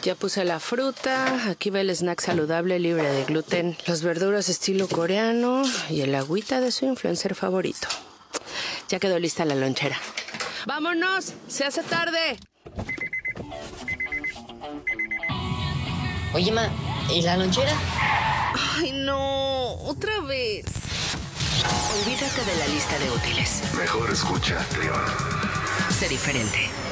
Ya puse la fruta, aquí va el snack saludable libre de gluten, los verduras estilo coreano y el agüita de su influencer favorito. Ya quedó lista la lonchera. ¡Vámonos! ¡Se hace tarde! Oye, ma, ¿y la lonchera? ¡Ay, no! ¡Otra vez! Olvídate de la lista de útiles. Mejor escucha, Trio. Sé diferente.